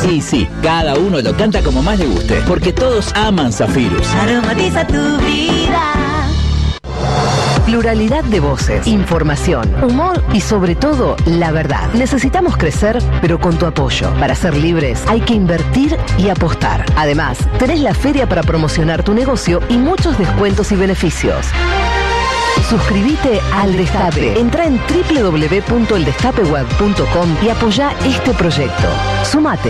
Y sí, cada uno lo canta como más le guste, porque todos aman Zafirus. Aromatiza tu vida. Pluralidad de voces, información, humor y sobre todo, la verdad. Necesitamos crecer, pero con tu apoyo. Para ser libres hay que invertir y apostar. Además, tenés la feria para promocionar tu negocio y muchos descuentos y beneficios. Suscríbete al Destape. Entra en www.eldestapeweb.com y apoya este proyecto. Sumate.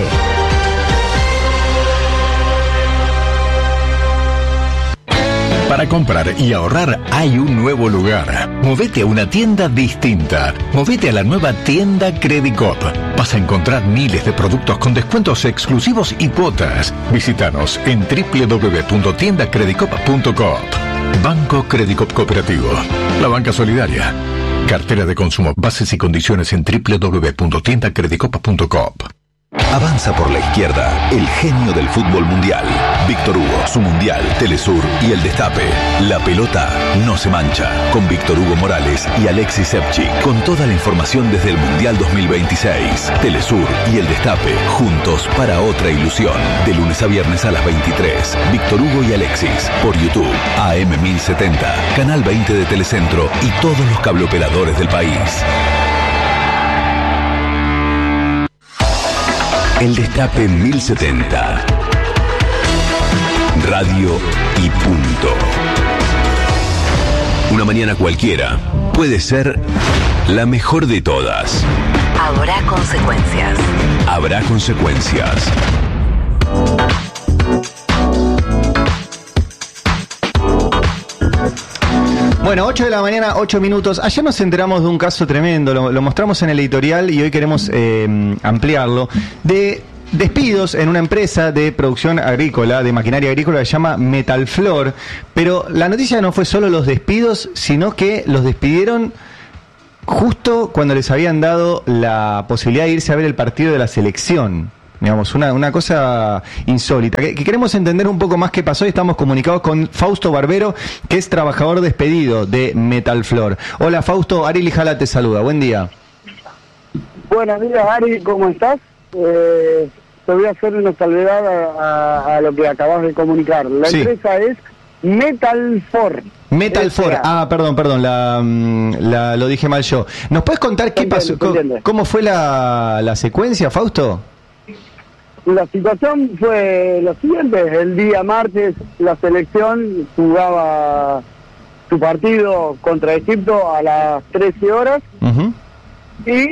Para comprar y ahorrar hay un nuevo lugar. Movete a una tienda distinta. Movete a la nueva tienda Credicop. Vas a encontrar miles de productos con descuentos exclusivos y cuotas. Visítanos en www.tiendacredicop.coop. Banco Credicop Cooperativo. La banca solidaria. Cartera de consumo. Bases y condiciones en www.tiendacredicop.coop. Avanza por la izquierda el genio del fútbol mundial. Víctor Hugo, su mundial, Telesur y el Destape. La pelota no se mancha. Con Víctor Hugo Morales y Alexis Sepchik. Con toda la información desde el Mundial 2026. Telesur y el Destape. Juntos para otra ilusión. De lunes a viernes a las 23. Víctor Hugo y Alexis. Por YouTube. AM 1070. Canal 20 de Telecentro. Y todos los cableoperadores del país. El Destape 1070. Radio y punto. Una mañana cualquiera puede ser la mejor de todas. Habrá consecuencias. Habrá consecuencias. Bueno, 8 de la mañana, 8 minutos. Ayer nos enteramos de un caso tremendo, lo mostramos en el editorial y hoy queremos ampliarlo, de despidos en una empresa de producción agrícola, de maquinaria agrícola que se llama Metalflor. Pero la noticia no fue solo los despidos, sino que los despidieron justo cuando les habían dado la posibilidad de irse a ver el partido de la selección. Digamos, una cosa insólita. Que queremos entender un poco más qué pasó y estamos comunicados con Fausto Barbero, que es trabajador despedido de Metalflor. Hola Fausto, Ari Lijala te saluda, buen día. Buenos días Ari, ¿cómo estás? Te voy a hacer una salvedad a lo que acabas de comunicar. La empresa es Metalfor. Metalfor, perdón, lo dije mal yo. ¿Nos puedes contar qué pasó? ¿Cómo fue la secuencia, Fausto? La situación fue lo siguiente: el día martes la selección jugaba su partido contra Egipto a las 13 horas y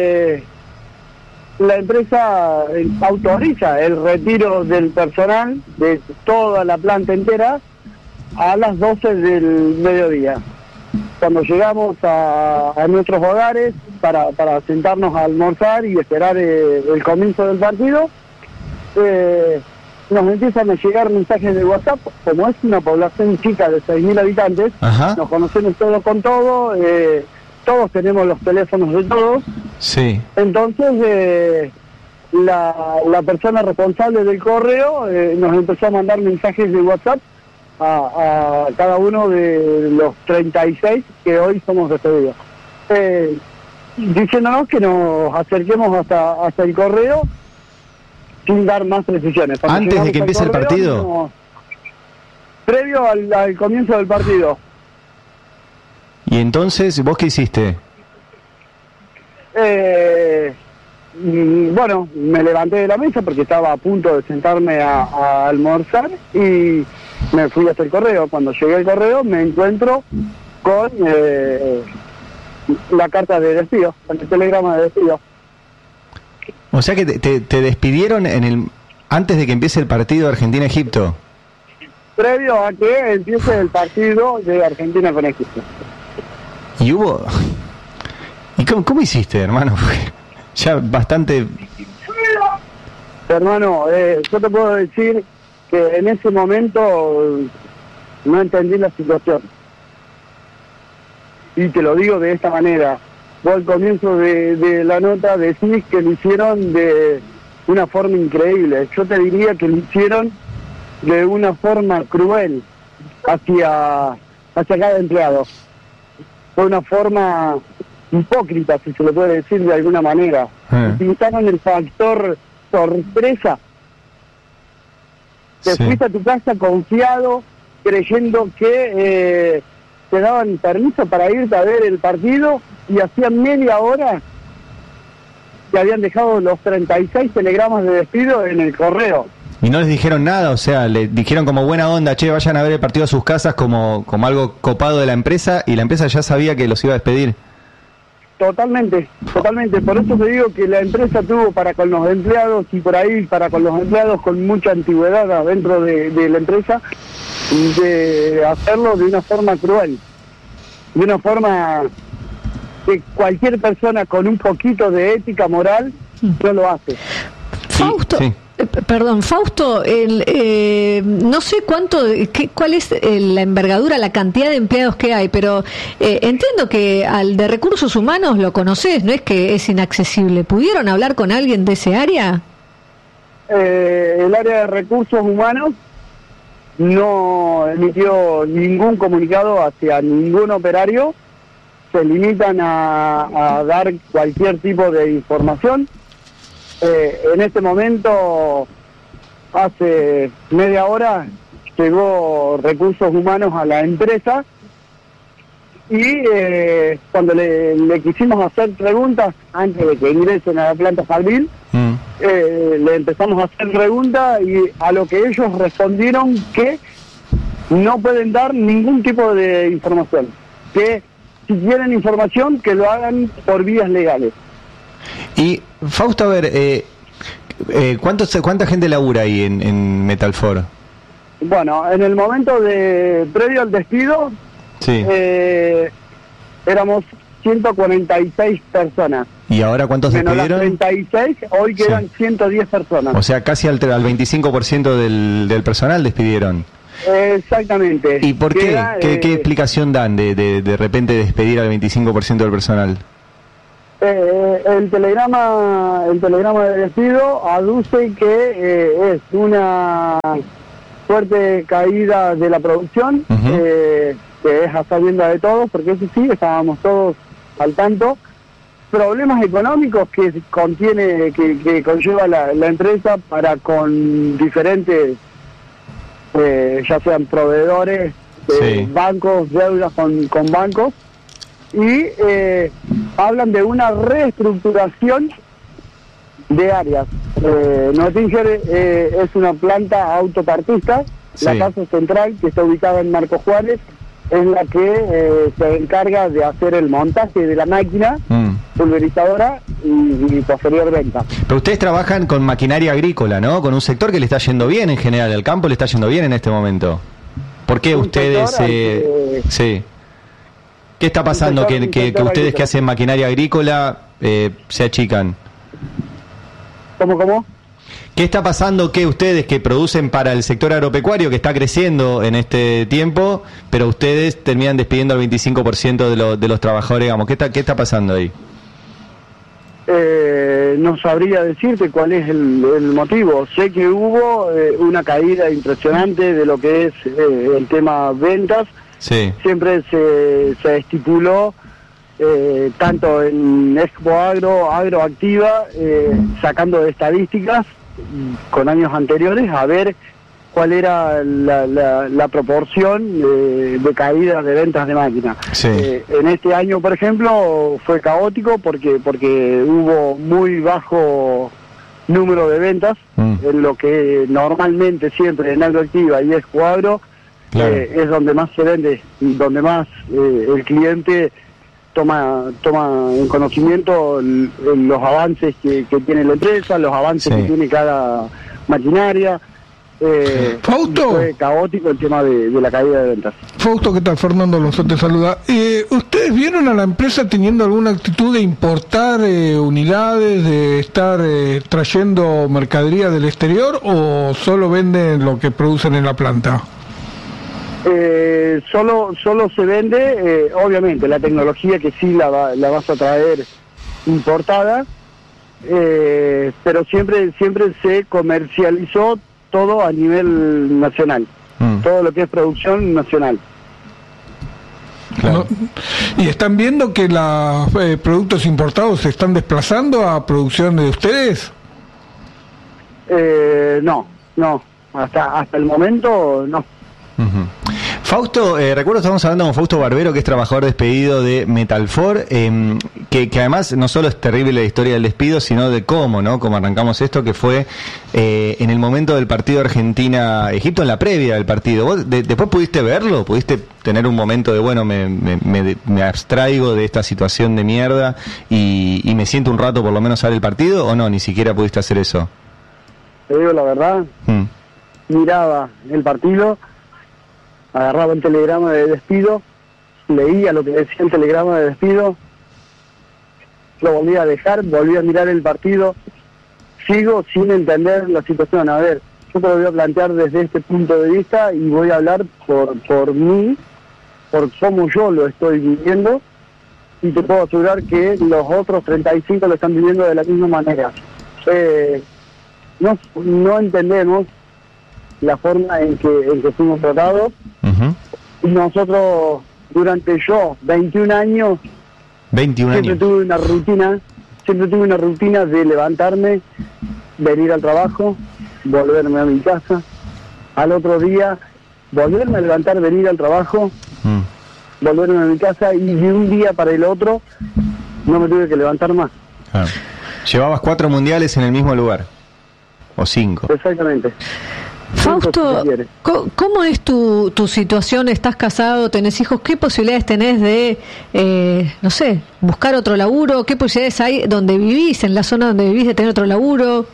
la empresa autoriza el retiro del personal de toda la planta entera a las 12 del mediodía. Cuando llegamos a nuestros hogares para sentarnos a almorzar y esperar el comienzo del partido, nos empiezan a llegar mensajes de WhatsApp. Como es una población chica de 6.000 habitantes, nos conocemos todos con todo, todos tenemos los teléfonos de todos. Sí. Entonces la persona responsable del correo nos empezó a mandar mensajes de WhatsApp a cada uno de los 36 que hoy somos despedidos, diciéndonos que nos acerquemos hasta el correo sin dar más precisiones. ¿Antes de que empiece el partido? Previo al comienzo del partido. ¿Y entonces vos qué hiciste? Bueno, me levanté de la mesa porque estaba a punto de sentarme a almorzar y me fui hasta el correo. Cuando llegué al correo me encuentro con la carta de despido, el telegrama de despido. O sea que te despidieron antes de que empiece el partido Argentina-Egipto. Previo a que empiece el partido de Argentina con Egipto. ¿Y hubo? ¿Y cómo hiciste, hermano? Ya bastante... Hermano, yo te puedo decir que en ese momento no entendí la situación. Y te lo digo de esta manera. Vos al comienzo de la nota decís que lo hicieron de una forma increíble. Yo te diría que lo hicieron de una forma cruel hacia cada empleado. Fue una forma hipócrita, si se le puede decir de alguna manera. Utilizaron el factor sorpresa. Te fuiste a tu casa confiado, creyendo que te daban permiso para irte a ver el partido, y hacía media hora que habían dejado los 36 telegramas de despido en el correo. Y no les dijeron nada, o sea, le dijeron como buena onda, che, vayan a ver el partido a sus casas como algo copado de la empresa, y la empresa ya sabía que los iba a despedir. Totalmente. Por eso te digo que la empresa tuvo para con los empleados, y por ahí para con los empleados con mucha antigüedad adentro de la empresa, de hacerlo de una forma cruel, de una forma que cualquier persona con un poquito de ética moral no lo hace. Fausto, Fausto, no sé cuál es la envergadura, la cantidad de empleados que hay, pero entiendo que al de recursos humanos lo conocés, no es que es inaccesible. ¿Pudieron hablar con alguien de ese área? El área de recursos humanos no emitió ningún comunicado hacia ningún operario. Se limitan a dar cualquier tipo de información. En este momento, hace media hora, llegó recursos humanos a la empresa, y cuando le quisimos hacer preguntas antes de que ingresen a la planta Farville, le empezamos a hacer preguntas, y a lo que ellos respondieron que no pueden dar ningún tipo de información, que si quieren información que lo hagan por vías legales. Y Fausto, a ver, ¿cuánta gente labura ahí en Metalfor? Bueno, en el momento previo al despido, éramos 146 personas. ¿Y ahora cuántos despidieron? Menos las 36, hoy quedan 110 personas. O sea, casi al 25% del personal despidieron. Exactamente. ¿Y por qué? ¿Qué explicación dan de repente despedir al 25% del personal? El telegrama de despido aduce que es una fuerte caída de la producción, que es a sabiendas de todos, porque eso sí, estábamos todos al tanto. Problemas económicos que conlleva la empresa para con diferentes, ya sean proveedores, bancos, deudas con bancos, y hablan de una reestructuración de áreas. Nottinger es una planta autopartista, la casa central, que está ubicada en Marcos Juárez, es la que se encarga de hacer el montaje de la máquina pulverizadora y posterior venta. Pero ustedes trabajan con maquinaria agrícola, ¿no? Con un sector que le está yendo bien en general, al campo le está yendo bien en este momento. ¿Por qué ustedes... ¿Qué está pasando que ustedes que hacen maquinaria agrícola se achican? ¿Cómo? ¿Qué está pasando que ustedes que producen para el sector agropecuario, que está creciendo en este tiempo, pero ustedes terminan despidiendo al 25% de los trabajadores, digamos? ¿Qué está pasando ahí? No sabría decirte cuál es el motivo. Sé que hubo una caída impresionante de lo que es el tema ventas. Sí. Siempre se estipuló, tanto en Expo Agroactiva, sacando estadísticas con años anteriores, a ver cuál era la proporción de caída de ventas de máquinas. Sí. En este año, por ejemplo, fue caótico porque hubo muy bajo número de ventas, en lo que normalmente siempre en Agroactiva y Expo Agro, claro, es donde más se vende, donde más el cliente toma en conocimiento los avances que tiene la empresa, los avances que tiene cada maquinaria. Fausto, fue caótico el tema de la caída de ventas. Fausto, ¿qué tal? Fernando Alonso te saluda. ¿Ustedes vieron a la empresa teniendo alguna actitud de importar unidades, de estar trayendo mercadería del exterior, o solo venden lo que producen en la planta? Solo se vende, obviamente, la tecnología que sí la vas a traer importada, pero siempre se comercializó todo a nivel nacional, todo lo que es producción nacional. Claro. ¿Y están viendo que los productos importados se están desplazando a producción de ustedes? No, hasta el momento no. Uh-huh. Fausto, recuerdo estamos hablando con Fausto Barbero, que es trabajador despedido de Metalfor, que además no solo es terrible la historia del despido, sino de cómo arrancamos esto, que fue en el momento del partido Argentina-Egipto, en la previa del partido. ¿Vos después pudiste verlo? ¿Pudiste tener un momento de, bueno, me abstraigo de esta situación de mierda y me siento un rato por lo menos a ver el partido, o no, ni siquiera pudiste hacer eso? Te digo la verdad, miraba el partido, agarraba el telegrama de despido, leía lo que decía el telegrama de despido, lo volvía a dejar, volvía a mirar el partido, sigo sin entender la situación. A ver, yo te lo voy a plantear desde este punto de vista y voy a hablar por mí, por cómo yo lo estoy viviendo, y te puedo asegurar que los otros 35 lo están viviendo de la misma manera. No entendemos la forma en que fuimos tratados. Uh-huh. Y nosotros, durante 21 años, siempre tuve una rutina de levantarme, venir al trabajo, volverme a mi casa, al otro día volverme a levantar, venir al trabajo, volverme a mi casa, y de un día para el otro no me tuve que levantar más. Claro. Llevabas 4 mundiales en el mismo lugar, o 5. Exactamente. Fausto, ¿cómo es tu situación? ¿Estás casado? ¿Tenés hijos? ¿Qué posibilidades tenés de, buscar otro laburo? ¿Qué posibilidades hay donde vivís, en la zona donde vivís, de tener otro laburo?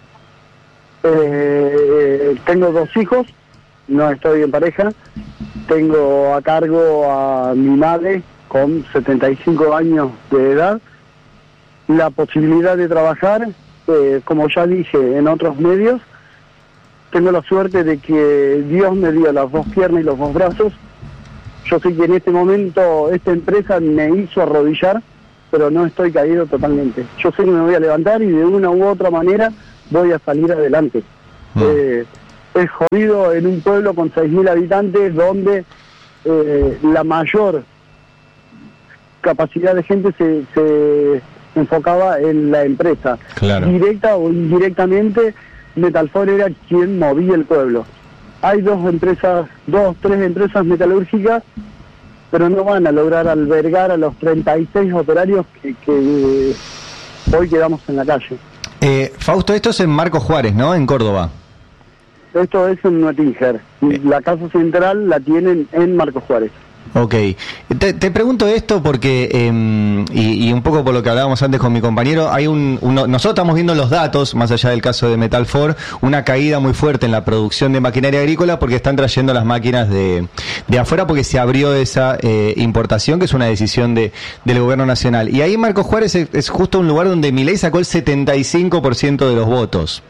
Tengo 2 hijos, no estoy en pareja. Tengo a cargo a mi madre con 75 años de edad. La posibilidad de trabajar, como ya dije en otros medios, tengo la suerte de que Dios me dio las 2 piernas y los 2 brazos. Yo sé que en este momento esta empresa me hizo arrodillar, pero no estoy caído totalmente. Yo sé que me voy a levantar y de una u otra manera voy a salir adelante. Es jodido en un pueblo con 6.000 habitantes donde la mayor capacidad de gente se enfocaba en la empresa. Claro. Directa o indirectamente, Metalfor era quien movía el pueblo. Hay 3 empresas metalúrgicas, pero no van a lograr albergar a los 36 operarios que hoy quedamos en la calle. Fausto, esto es en Marcos Juárez, ¿no? En Córdoba. Esto es en Nuetinger. La casa central la tienen en Marcos Juárez. Ok. Te pregunto esto porque, y un poco por lo que hablábamos antes con mi compañero, hay nosotros estamos viendo los datos, más allá del caso de Metalfor, una caída muy fuerte en la producción de maquinaria agrícola porque están trayendo las máquinas de afuera porque se abrió esa importación, que es una decisión del gobierno nacional. Y ahí Marcos Juárez es justo un lugar donde Milei sacó el 75% de los votos.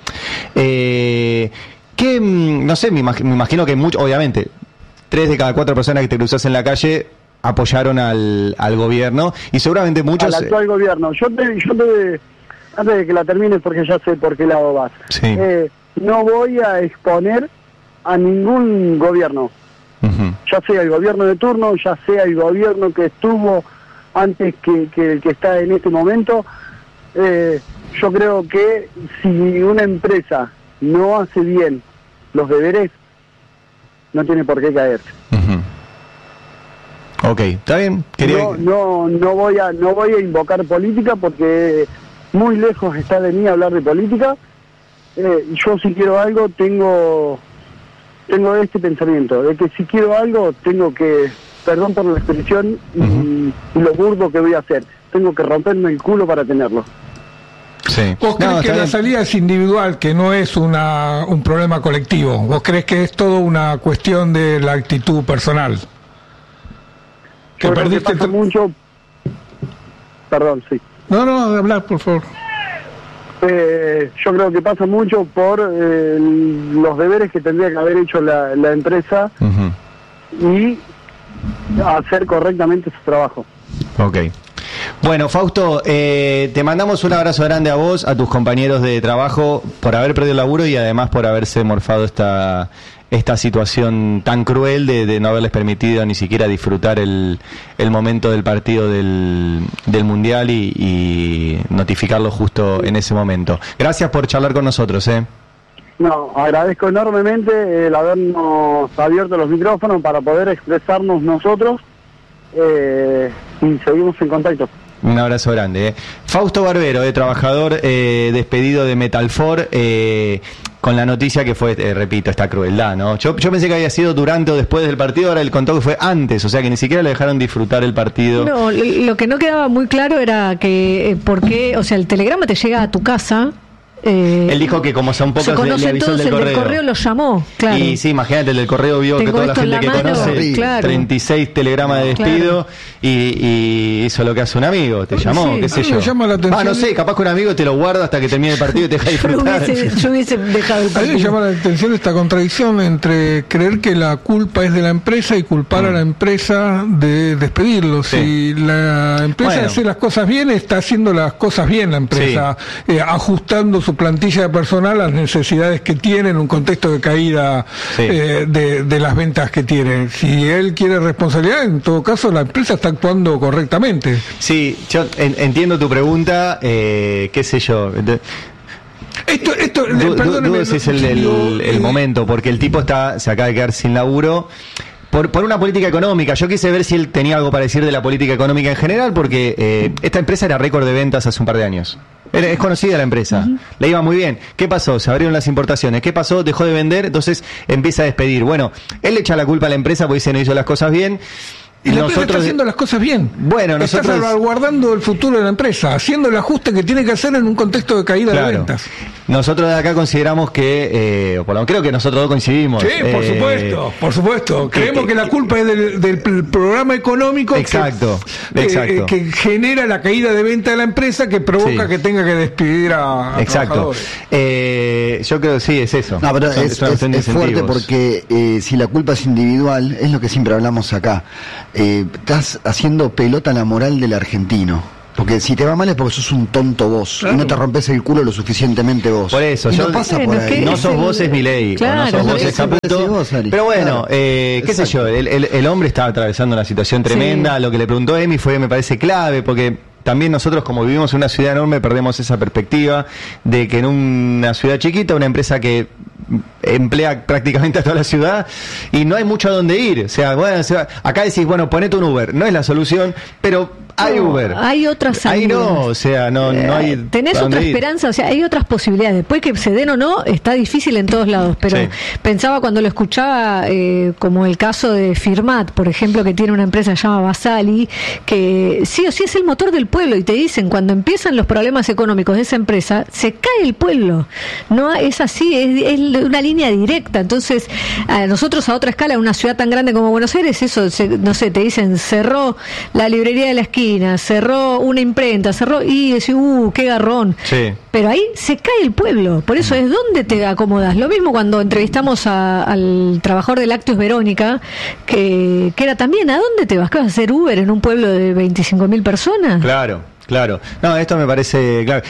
No sé, me imagino que obviamente 3 de cada 4 personas que te cruzas en la calle apoyaron al gobierno y seguramente muchos... Al actual gobierno. Yo te antes de que la termines, porque ya sé por qué lado vas. Sí. No voy a exponer a ningún gobierno. Uh-huh. Ya sea el gobierno de turno, ya sea el gobierno que estuvo antes que el que está en este momento. Yo creo que si una empresa no hace bien los deberes, no tiene por qué caerse. Ok, está bien. No voy a invocar política porque muy lejos está de mí hablar de política. Yo si quiero algo tengo este pensamiento de que si quiero algo tengo que, perdón por la expresión y lo burdo que voy a hacer, tengo que romperme el culo para tenerlo. Sí. ¿Vos crees que la salida es individual, que no es un problema colectivo? ¿Vos crees que es todo una cuestión de la actitud personal? Yo creo que pasa mucho... Perdón, sí. No, hablar, por favor. Yo creo que pasa mucho por los deberes que tendría que haber hecho la empresa y hacer correctamente su trabajo. Ok. Bueno, Fausto, te mandamos un abrazo grande a vos, a tus compañeros de trabajo, por haber perdido el laburo y además por haberse morfado esta situación tan cruel de no haberles permitido ni siquiera disfrutar el momento del partido del Mundial y notificarlo justo en ese momento. Gracias por charlar con nosotros. No, agradezco enormemente el habernos abierto los micrófonos para poder expresarnos nosotros y seguimos en contacto. Un abrazo grande. Fausto Barbero, trabajador despedido de Metalfor, con la noticia que fue, repito, esta crueldad, ¿no? Yo pensé que había sido durante o después del partido, ahora él contó que fue antes, o sea que ni siquiera le dejaron disfrutar el partido. No, lo que no quedaba muy claro era que, ¿por qué? O sea, el telegrama te llega a tu casa. Él dijo que como son pocos le avisó el del correo. El del correo lo llamó, claro. Y sí, imagínate, el del correo vio que toda la gente que conoce, claro, 36 telegramas de despido, y hizo lo que hace un amigo, te llamó, qué sé yo. Me llama la atención. No sé, capaz que un amigo te lo guarda hasta que termine el partido y te deja disfrutar. Yo hubiese dejado el partido. A mí me llama la atención esta contradicción entre creer que la culpa es de la empresa y culpar a la empresa de despedirlo. Si la empresa hace las cosas bien, está haciendo las cosas bien la empresa, ajustando su plantilla de personal a las necesidades que tiene en un contexto de caída de las ventas que tiene. Si él quiere responsabilidad, en todo caso la empresa está actuando correctamente. Sí, yo entiendo tu pregunta, qué sé yo. Dudo si es el momento, porque el tipo se acaba de quedar sin laburo. Por una política económica. Yo quise ver si él tenía algo para decir de la política económica en general, porque esta empresa era récord de ventas hace un par de años. Es conocida la empresa, le iba muy bien. ¿Qué pasó? Se abrieron las importaciones. ¿Qué pasó? Dejó de vender, entonces empieza a despedir. Bueno, él le echa la culpa a la empresa porque dice no hizo las cosas bien. Y la empresa está haciendo las cosas bien. Bueno, está salvaguardando el futuro de la empresa, haciendo el ajuste que tiene que hacer en un contexto de caída de ventas. Nosotros de acá consideramos que, o por lo menos creo que nosotros dos coincidimos. Sí, por supuesto. Creemos que la culpa es del programa económico que genera la caída de venta de la empresa, que provoca que tenga que despedir a trabajadores. Yo creo que sí, es eso. No, pero es fuerte porque si la culpa es individual, es lo que siempre hablamos acá. Estás haciendo pelota la moral del argentino. Porque si te va mal es porque sos un tonto vos, claro, y no te rompes el culo lo suficientemente vos. Por eso, no pasa por ahí. No sos vos, es Milei, no sos vos, es Caputo. Pero bueno, qué sé yo, el hombre estaba atravesando una situación tremenda. Lo que le preguntó Emi me parece clave, porque también nosotros, como vivimos en una ciudad enorme, perdemos esa perspectiva de que en una ciudad chiquita, una empresa que emplea prácticamente a toda la ciudad y no hay mucho a dónde ir. O sea, bueno, acá decís, bueno, ponete un Uber, no es la solución, pero hay Uber. Hay otras salidas. Ahí no, o sea, no hay. Tenés otra esperanza, o sea, hay otras posibilidades. Después que se den o no, está difícil en todos lados. Pero pensaba cuando lo escuchaba, como el caso de Firmat, por ejemplo, que tiene una empresa llamada Basali, que sí o sí es el motor del pueblo. Y te dicen, cuando empiezan los problemas económicos de esa empresa, se cae el pueblo. No es así, es una línea directa. Entonces, a nosotros a otra escala, en una ciudad tan grande como Buenos Aires, eso, no sé, te dicen, cerró la librería de la esquina, cerró una imprenta, cerró, y decís, qué garrón. Sí. Pero ahí se cae el pueblo. Por eso es donde te acomodas. Lo mismo cuando entrevistamos al trabajador de Lácteos Verónica, que era también, ¿a dónde te vas? ¿Qué vas a hacer Uber en un pueblo de 25.000 personas? Claro. No, esto me parece claro.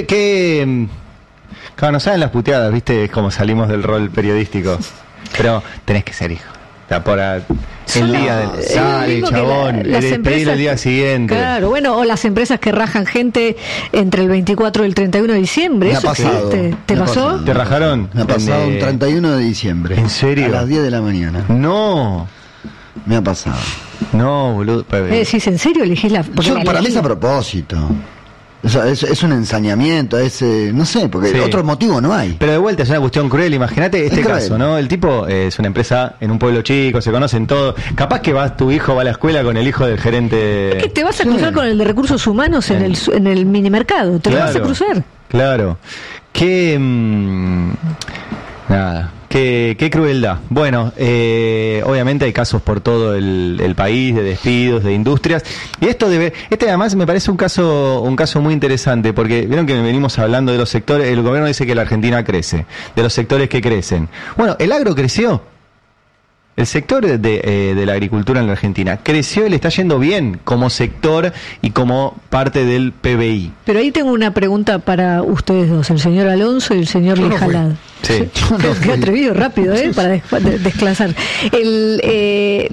Claro, no saben las puteadas, ¿viste? Es como salimos del rol periodístico. Pero tenés que ser hijo. El día del sale, chabón, despedir el día siguiente. Claro, bueno, o las empresas que rajan gente entre el 24 y el 31 de diciembre. Me ha pasado. ¿Te pasó? ¿Te rajaron? Me ha pasado un 31 de diciembre. ¿En serio? A las 10 de la mañana. No. Me ha pasado. No, boludo. ¿Decís en serio? Elegís para mí es a propósito. Es un ensañamiento, no sé, porque otro motivo no hay. Pero de vuelta es una cuestión cruel. Imagínate este caso, ¿no? El tipo es una empresa en un pueblo chico, se conocen todos. Capaz que tu hijo va a la escuela con el hijo del gerente. Es que te vas a cruzar con el de recursos humanos en el minimercado. Te lo vas a cruzar. Claro. Qué crueldad. Bueno, obviamente hay casos por todo el país de despidos, de industrias. Y este además me parece un caso muy interesante, porque vieron que venimos hablando de los sectores. El gobierno dice que la Argentina crece, de los sectores que crecen. Bueno, el agro creció. El sector de la agricultura en la Argentina creció y le está yendo bien como sector y como parte del PBI. Pero ahí tengo una pregunta para ustedes dos, el señor Alonso y el señor Lejalad. Qué atrevido, rápido, para desclasar.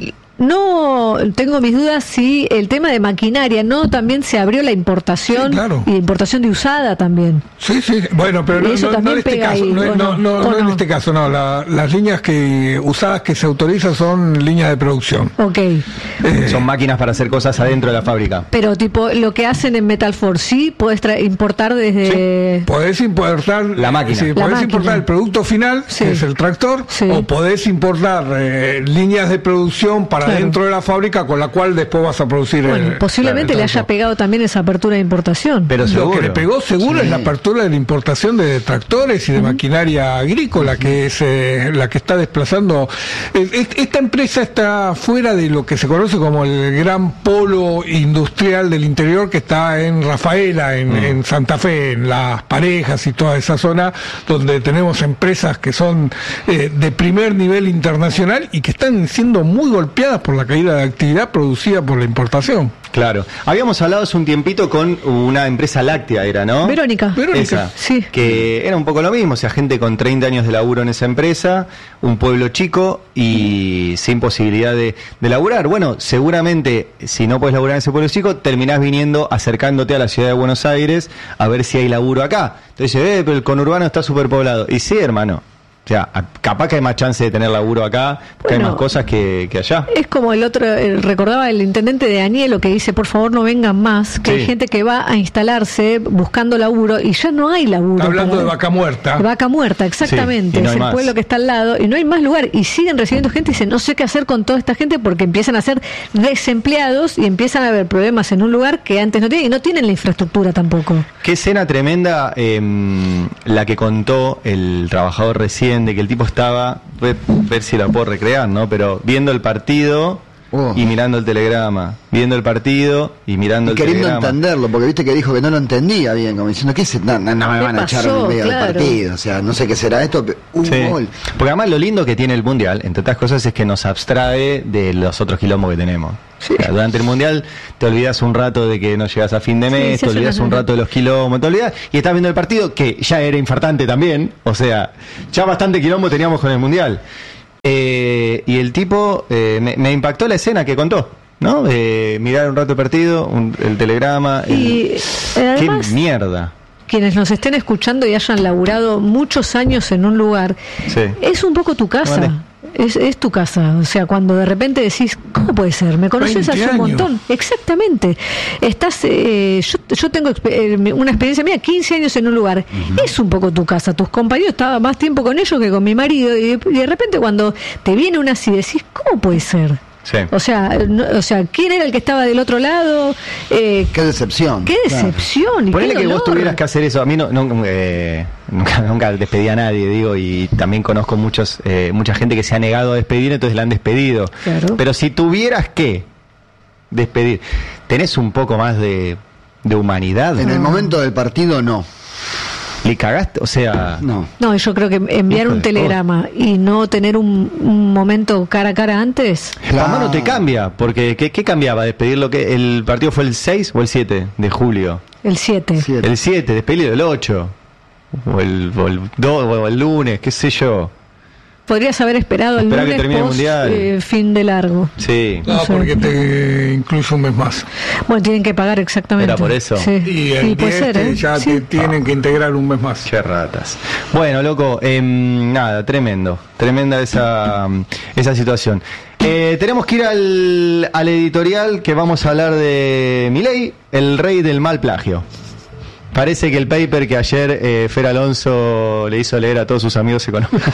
no tengo mis dudas si el tema de maquinaria, ¿no? También se abrió la importación, y importación de usada también. Sí, bueno, pero no en este caso, no en este caso, no. Las líneas usadas que se autorizan son líneas de producción. Ok. Son máquinas para hacer cosas adentro de la fábrica. Pero tipo lo que hacen en Metal Force, ¿sí? Podés importar desde... Sí, podés importar la máquina. Sí, podés importar el producto final, que es el tractor, o podés importar líneas de producción para dentro de la fábrica, con la cual después vas a producir. Posiblemente le haya pegado también esa apertura de importación. Pero lo que le pegó seguro es la apertura de la importación de tractores y de maquinaria agrícola, que es la que está desplazando. Esta empresa está fuera de lo que se conoce como el gran polo industrial del interior, que está en Rafaela, en Santa Fe, en Las Parejas y toda esa zona, donde tenemos empresas que son de primer nivel internacional y que están siendo muy golpeadas por la caída de actividad producida por la importación. Claro. Habíamos hablado hace un tiempito con una empresa láctea, era, ¿no? Verónica. Esa, sí. Que era un poco lo mismo, o sea, gente con 30 años de laburo en esa empresa, un pueblo chico y sin posibilidad de laburar. Bueno, seguramente, si no puedes laburar en ese pueblo chico, terminás viniendo, acercándote a la ciudad de Buenos Aires a ver si hay laburo acá. Entonces, pero el conurbano está superpoblado. Y sí, hermano. O sea, capaz que hay más chance de tener laburo acá, porque hay más cosas que allá. Es como el otro, recordaba el intendente de Anielo, que dice, por favor no vengan más, que hay gente que va a instalarse buscando laburo y ya no hay laburo. Hablando de Vaca Muerta. Vaca Muerta, exactamente. Sí, no es el pueblo que está al lado y no hay más lugar. Y siguen recibiendo gente y dicen, no sé qué hacer con toda esta gente, porque empiezan a ser desempleados y empiezan a haber problemas en un lugar que antes no tenían, y no tienen la infraestructura tampoco. Qué escena tremenda la que contó el trabajador recién, de que el tipo estaba, ver si la puedo recrear, ¿no? Pero viendo el partido y mirando el telegrama, viendo el partido y mirando el telegrama. Queriendo entenderlo, porque viste que dijo que no lo entendía bien, como diciendo, ¿qué no me van a echar en medio del partido? O sea, no sé qué será esto, un gol. Porque además lo lindo que tiene el Mundial, entre otras cosas, es que nos abstrae de los otros quilombos que tenemos. Sí. O sea, durante el Mundial te olvidas un rato de que no llegas a fin de mes, te olvidas un rato de los quilombos, te olvidas, y estás viendo el partido, que ya era infartante también, o sea, ya bastante quilombo teníamos con el Mundial. Y el tipo, me impactó la escena que contó, ¿no? Mirar un rato el partido, el telegrama, además, ¡qué mierda! Quienes nos estén escuchando y hayan laburado muchos años en un lugar, es un poco tu casa. Vale. Es tu casa, o sea, cuando de repente decís, ¿cómo puede ser? ¿Me conoces hace un montón? Exactamente. Estás, yo tengo una experiencia mía, 15 años en un lugar. Es un poco tu casa. Tus compañeros, estaba más tiempo con ellos que con mi marido, y de repente cuando te viene una así, decís, ¿cómo puede ser? Sí. O sea, ¿quién era el que estaba del otro lado? Qué decepción. Qué decepción. Claro. Ponele que vos tuvieras que hacer eso. A mí nunca despedí a nadie, digo, y también conozco mucha gente que se ha negado a despedir, entonces la han despedido. Claro. Pero si tuvieras que despedir, ¿tenés un poco más de humanidad? En el momento del partido, no. ¿Le cagaste? O sea... No, yo creo que enviar un telegrama y no tener un momento cara a cara antes... La mano te cambia, porque ¿qué cambiaba? ¿Despedirlo? Que ¿el partido fue el 6 o el 7 de julio? El 7. El 7, despedirlo el 8. O el 2, o el lunes, qué sé yo. Podrías haber esperado el lunes que termine el mundial. Fin de largo. Sí. No, porque te incluye un mes más. Bueno, tienen que pagar exactamente. Era por eso. Sí. Y puede ser, ya te tienen que integrar un mes más. Qué ratas. Bueno, loco, nada, tremenda esa situación. Tenemos que ir al editorial, que vamos a hablar de Milei, el rey del mal plagio. Parece que el paper que ayer Fer Alonso le hizo leer a todos sus amigos económicos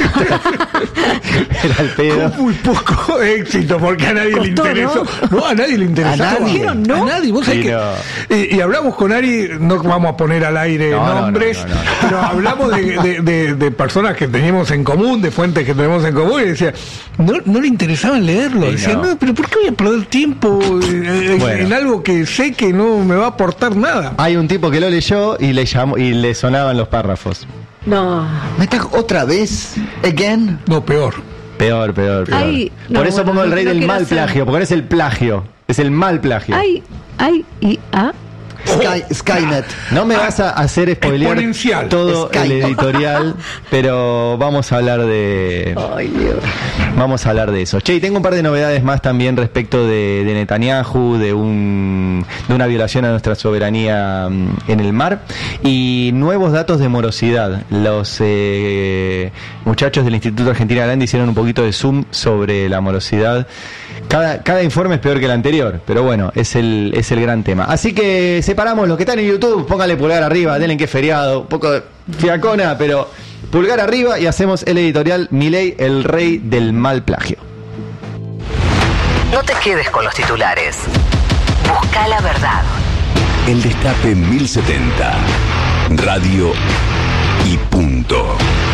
era el pedo. Con muy poco éxito, porque a nadie le interesó. ¿No? A nadie le interesaba. ¿A nadie? A nadie. ¿Vos sabés que, y hablamos con Ari, no vamos a poner al aire nombres, pero hablamos de personas que teníamos en común, de fuentes que tenemos en común, y decía, no le interesaba leerlo. Decía, no, pero ¿por qué voy a perder tiempo en algo que sé que no me va a aportar nada? Hay un tipo que lo leyó y le llamó y le sonaban los párrafos. No. ¿Me estás otra vez? ¿Again? No, peor. Peor. Ay, por eso pongo el rey del mal plagio, porque no es el plagio, es el mal plagio. ¿Hay IA? Skynet. No me vas a hacer spoilear todo el editorial, pero vamos a hablar de... Ay, Dios. Vamos a hablar de eso. Che, y tengo un par de novedades más también respecto de Netanyahu, de una violación a nuestra soberanía en el mar, y nuevos datos de morosidad. Los muchachos del Instituto Argentina Grande hicieron un poquito de zoom sobre la morosidad. Cada informe es peor que el anterior, pero bueno, es el gran tema. Así que separamos los que están en YouTube, póngale pulgar arriba, denle que es feriado, un poco de fiacona, pero pulgar arriba y hacemos el editorial Milei, el rey del mal plagio. No te quedes con los titulares. Busca la verdad. El Destape 1070. Radio y punto.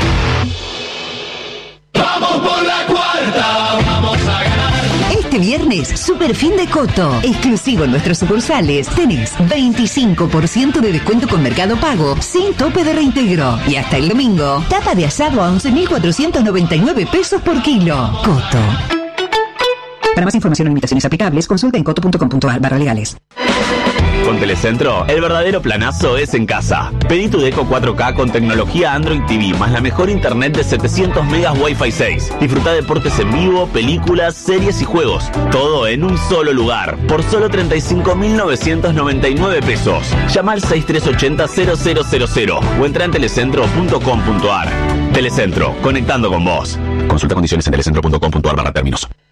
¡Vamos por la cuarta! ¡Vamos a ganar! Este viernes, super fin de Coto. Exclusivo en nuestras sucursales. Tenés 25% de descuento con Mercado Pago, sin tope de reintegro. Y hasta el domingo, tapa de asado a 11.499 pesos por kilo. Coto. Para más información o limitaciones aplicables, consulta en coto.com.ar/legales. Con Telecentro, el verdadero planazo es en casa. Pedí tu Deco 4K con tecnología Android TV, más la mejor internet de 700 megas Wi-Fi 6. Disfruta deportes en vivo, películas, series y juegos. Todo en un solo lugar, por solo 35.999 pesos. Llama al 6380-0000 o entra en telecentro.com.ar. Telecentro, conectando con vos. Consulta condiciones en telecentro.com.ar/términos.